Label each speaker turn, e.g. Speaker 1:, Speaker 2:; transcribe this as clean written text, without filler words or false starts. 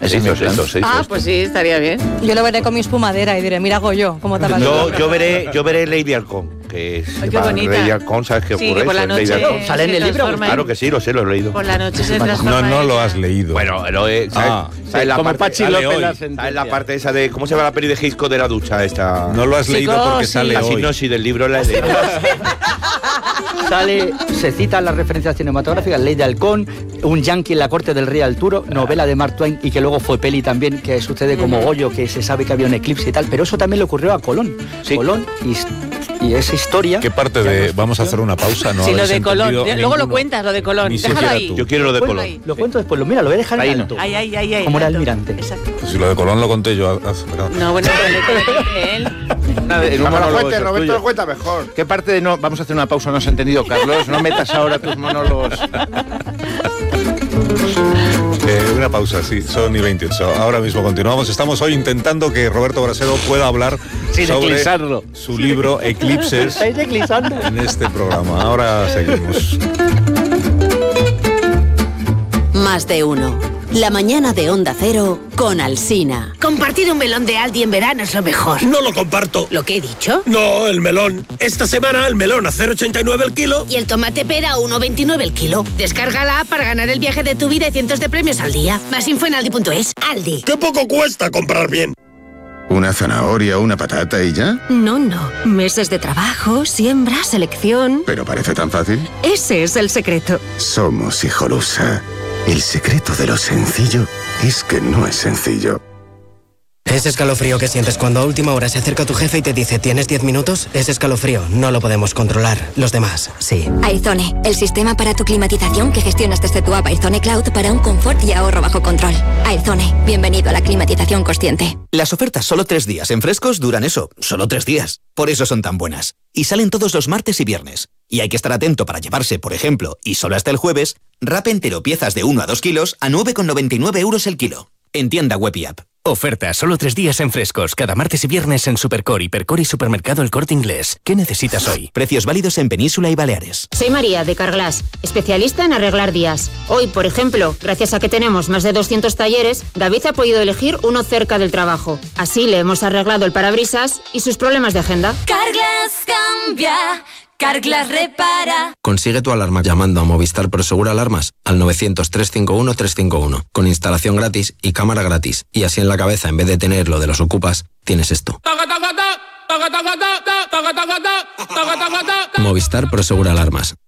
Speaker 1: 600.
Speaker 2: Pues sí, estaría bien.
Speaker 3: Yo lo veré con mi espumadera y diré, mira Goyo, cómo te
Speaker 1: Yo veré Lady Halcón, que es
Speaker 2: qué bonita.
Speaker 1: Lady Halcón, ¿sabes qué ocurre?
Speaker 2: Sí, que por la noche
Speaker 4: ¿Sale en el libro?
Speaker 1: Claro que sí, lo he leído.
Speaker 2: Por la noche se transforma.
Speaker 5: No lo has leído.
Speaker 1: Bueno, ¿sabes la
Speaker 4: como
Speaker 1: parte,
Speaker 4: Pachi López la sentencia.
Speaker 1: ¿sabes la parte esa de cómo se llama la peli de Hitchcock de la ducha esta?
Speaker 5: No lo has leído porque sale
Speaker 1: la
Speaker 5: hoy.
Speaker 1: sinopsis del libro la he leído.
Speaker 4: Se citan las referencias cinematográficas, Ley de Halcón, Un yankee en la corte del rey Arturo, novela de Mark Twain, y que luego fue peli también, que sucede como Goyo, que se sabe que había un eclipse y tal, pero eso también le ocurrió a Colón.
Speaker 1: Sí.
Speaker 4: Colón y esa historia...
Speaker 5: ¿Qué parte de...? Vamos a hacer una pausa, ¿no?
Speaker 2: Sí, lo
Speaker 5: habéis
Speaker 2: de Colón.
Speaker 5: entendido
Speaker 2: Luego lo
Speaker 5: ninguno.
Speaker 2: cuentas, lo de Colón.
Speaker 5: Ni
Speaker 2: Déjalo
Speaker 5: siquiera
Speaker 2: ahí.
Speaker 5: tú.
Speaker 1: Yo quiero lo de
Speaker 2: Ponlo
Speaker 1: Colón.
Speaker 2: ahí.
Speaker 4: Lo cuento después, mira, lo voy a dejar en alto.
Speaker 2: Ahí.
Speaker 4: Como era
Speaker 2: alto.
Speaker 4: almirante.
Speaker 2: Exacto.
Speaker 5: Pues si lo de Colón lo conté yo hace...
Speaker 2: No, bueno, él.
Speaker 1: Roberto lo cuenta mejor.
Speaker 6: ¿Qué parte de no? Vamos a hacer una pausa, no has entendido, Carlos. No metas ahora tus monólogos.
Speaker 5: Una pausa, sí, son y 28. Ahora mismo continuamos. Estamos hoy intentando que Roberto Brasero pueda hablar
Speaker 4: Sin
Speaker 5: sobre
Speaker 4: eclipsarlo.
Speaker 5: su libro Eclipses
Speaker 4: ¿Estáis eclipsando?
Speaker 5: en este programa. Ahora seguimos.
Speaker 7: Más de uno. La mañana de Onda Cero con Alsina.
Speaker 8: Compartir un melón de Aldi en verano es lo mejor.
Speaker 9: No lo comparto.
Speaker 8: ¿Lo que he dicho?
Speaker 9: No, el melón. Esta semana el melón a 0,89 el kilo.
Speaker 8: Y el tomate pera a 1,29 el kilo. Descarga la app para ganar el viaje de tu vida y cientos de premios al día. Más info en aldi.es. Aldi.
Speaker 9: ¡Qué poco cuesta comprar bien!
Speaker 10: ¿Una zanahoria, una patata y ya?
Speaker 11: No. Meses de trabajo, siembra, selección.
Speaker 10: ¿Pero parece tan fácil?
Speaker 11: Ese es el secreto.
Speaker 10: Somos Hijolusa. El secreto de lo sencillo es que no es sencillo.
Speaker 12: Ese escalofrío que sientes cuando a última hora se acerca tu jefe y te dice ¿tienes 10 minutos? Ese escalofrío no lo podemos controlar. Los demás, sí.
Speaker 13: Aizone, el sistema para tu climatización que gestionas desde tu app Aizone Cloud para un confort y ahorro bajo control. Aizone, bienvenido a la climatización consciente.
Speaker 14: Las ofertas solo 3 días en Frescos duran eso, solo 3 días. Por eso son tan buenas. Y salen todos los martes y viernes. Y hay que estar atento para llevarse, por ejemplo, y solo hasta el jueves, wrap entero piezas de 1 a 2 kilos a 9,99 € el kilo. En tienda web y app.
Speaker 15: Oferta solo 3 días en Frescos, cada martes y viernes en Supercore, Hipercore y Supermercado El Corte Inglés. ¿Qué necesitas hoy?
Speaker 14: Precios válidos en Península y Baleares.
Speaker 16: Soy María, de Carglass, especialista en arreglar días. Hoy, por ejemplo, gracias a que tenemos más de 200 talleres, David ha podido elegir uno cerca del trabajo. Así le hemos arreglado el parabrisas y sus problemas de agenda.
Speaker 17: Carglass cambia, Carglass repara.
Speaker 18: Consigue tu alarma llamando a Movistar Prosegura Alarmas al 900-351-351, con instalación gratis y cámara gratis. Y así en la cabeza, en vez de tener lo de los ocupas, tienes esto. Movistar Prosegura Alarmas.